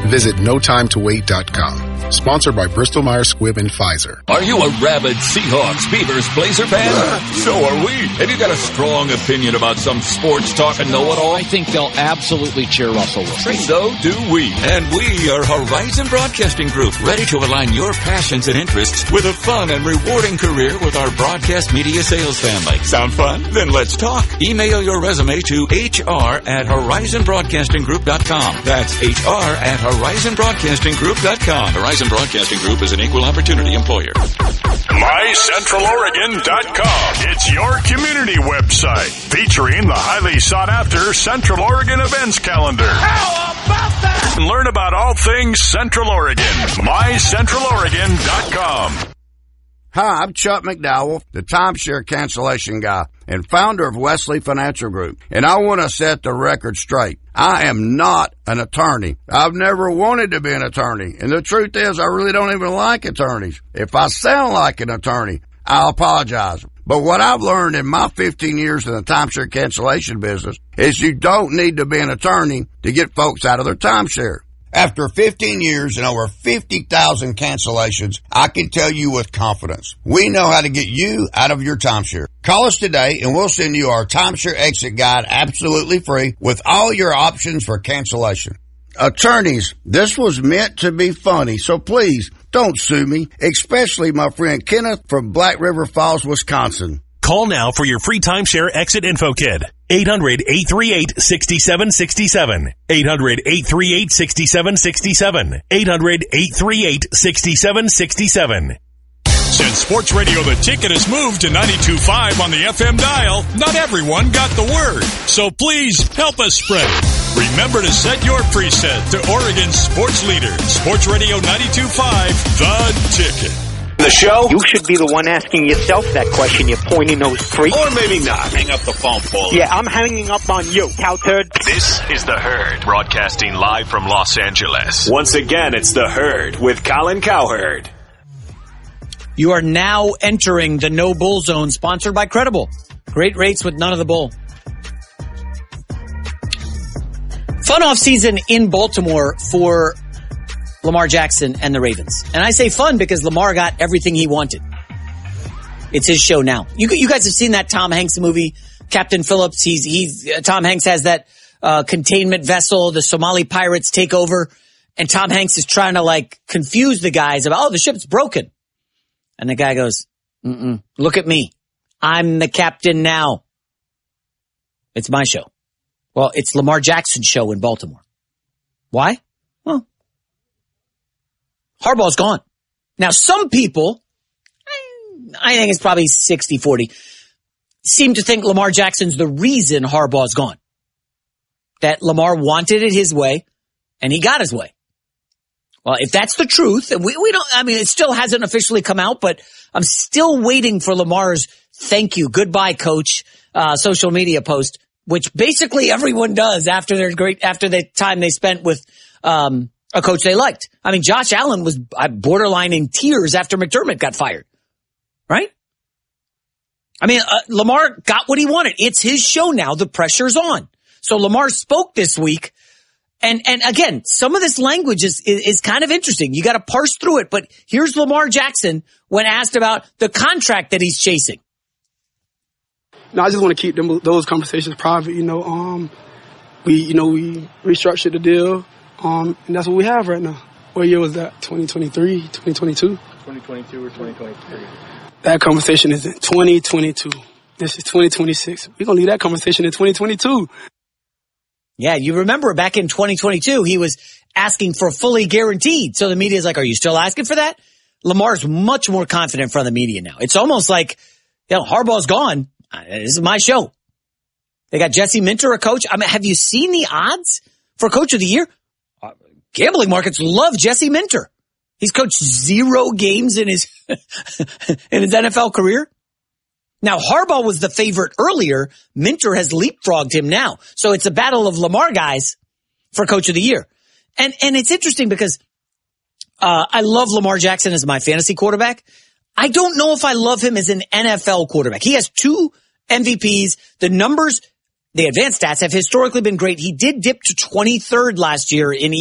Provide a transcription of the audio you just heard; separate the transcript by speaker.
Speaker 1: Visit NoTimeToWait.com. Sponsored by Bristol-Myers Squibb and Pfizer.
Speaker 2: Are you a rabid Seahawks, Beavers, Blazer fan? So are we. Have you got a strong opinion about some sports talk and know-it-all?
Speaker 3: I think they'll absolutely cheer Russell Wilson.
Speaker 2: So do we. And we are Horizon Broadcasting Group, ready to align your passions and interests with a fun and rewarding career with our broadcast media sales family. Sound fun? Then let's talk. Email your resume to hr@horizonbroadcastinggroup.com. That's hr@horizonbroadcastinggroup.com. Horizon Broadcasting Group is an equal opportunity employer.
Speaker 4: MyCentralOregon.com. It's your community website featuring the highly sought after Central Oregon events calendar. How about that? Learn about all things Central Oregon. MyCentralOregon.com.
Speaker 5: Hi, I'm Chuck McDowell, the timeshare cancellation guy and founder of Wesley Financial Group, and I want to set the record straight. I am not an attorney. I've never wanted to be an attorney, and the truth is I really don't even like attorneys. If I sound like an attorney, I'll apologize. But what I've learned in my 15 years in the timeshare cancellation business is you don't need to be an attorney to get folks out of their timeshare. After 15 years and over 50,000 cancellations, I can tell you with confidence, we know how to get you out of your timeshare. Call us today and we'll send you our timeshare exit guide absolutely free with all your options for cancellation. Attorneys, this was meant to be funny, so please don't sue me, especially my friend Kenneth from Black River Falls, Wisconsin.
Speaker 6: Call now for your free timeshare exit info kit. 800-838-6767. 800-838-6767. 800-838-6767.
Speaker 4: Since Sports Radio The Ticket has moved to 92.5 on the FM dial, not everyone got the word. So please help us spread it. Remember to set your preset to Oregon's sports leader, Sports Radio 92.5, The Ticket.
Speaker 7: The show? You should be the one asking yourself that question, you pointy nose freak.
Speaker 4: Or maybe not. Hang up the phone, Paul.
Speaker 7: Yeah, I'm hanging up on you, cow turd.
Speaker 8: This is The Herd, broadcasting live from Los Angeles. Once again, it's The Herd with Colin Cowherd.
Speaker 9: You are now entering the no bull zone, sponsored by Credible. Great rates with none of the bull. Fun off season in Baltimore for Lamar Jackson and the Ravens. And I say fun because Lamar got everything he wanted. It's his show now. You guys have seen that Tom Hanks movie, Captain Phillips. Tom Hanks has that containment vessel. The Somali pirates take over, and Tom Hanks is trying to confuse the guys about, the ship's broken. And the guy goes, look at me. I'm the captain now. It's my show. Well, it's Lamar Jackson's show in Baltimore. Why? Well, Harbaugh's gone. Now, some people, I think it's probably 60-40, seem to think Lamar Jackson's the reason Harbaugh's gone. That Lamar wanted it his way, and he got his way. Well, if that's the truth, and we don't, it still hasn't officially come out, but I'm still waiting for Lamar's thank you, goodbye, coach, social media post, which basically everyone does after the time they spent with, a coach they liked. Josh Allen was borderline in tears after McDermott got fired. Right? Lamar got what he wanted. It's his show now. The pressure's on. So Lamar spoke this week. And again, some of this language is kind of interesting. You got to parse through it. But here's Lamar Jackson when asked about the contract that he's chasing.
Speaker 10: No, I just want to keep those conversations private. We restructured the deal. And that's what we have right now. What year was that? 2023, 2022?
Speaker 11: 2022 or 2023.
Speaker 10: That conversation is in 2022. This is 2026. We're going to leave that conversation in 2022.
Speaker 9: Yeah, you remember back in 2022, he was asking for fully guaranteed. So the media's like, are you still asking for that? Lamar's much more confident in front of the media now. It's almost like, Harbaugh's gone. This is my show. They got Jesse Minter, a coach. Have you seen the odds for Coach of the Year? Gambling markets love Jesse Minter. He's coached 0 games in his NFL career. Now, Harbaugh was the favorite earlier. Minter has leapfrogged him now. So it's a battle of Lamar guys for Coach of the Year. And it's interesting because I love Lamar Jackson as my fantasy quarterback. I don't know if I love him as an NFL quarterback. He has 2 MVPs. The numbers, the advanced stats have historically been great. He did dip to 23rd last year in